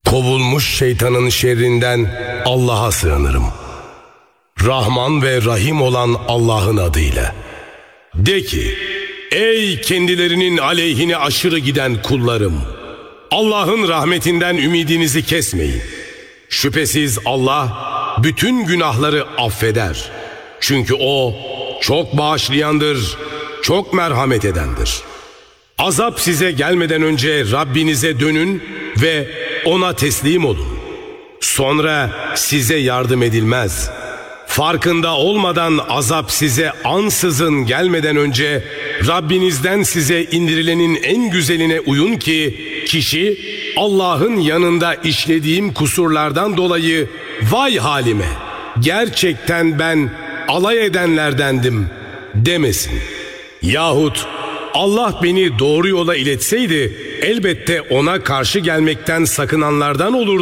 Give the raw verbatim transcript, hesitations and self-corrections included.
Kovulmuş şeytanın şerrinden Allah'a sığınırım. Rahman ve Rahim olan Allah'ın adıyla. De ki, ey kendilerinin aleyhine aşırı giden kullarım! Allah'ın rahmetinden ümidinizi kesmeyin. Şüphesiz Allah bütün günahları affeder. Çünkü O çok bağışlayandır, çok merhamet edendir. Azap size gelmeden önce Rabbinize dönün ve O'na teslim olun. Sonra size yardım edilmez. Farkında olmadan azap size ansızın gelmeden önce Rabbinizden size indirilenin en güzeline uyun ki kişi Allah'ın yanında işlediğim kusurlardan dolayı vay halime, gerçekten ben alay edenlerdendim demesin. Yahut Allah beni doğru yola iletseydi elbette ona karşı gelmekten sakınanlardan olurdu.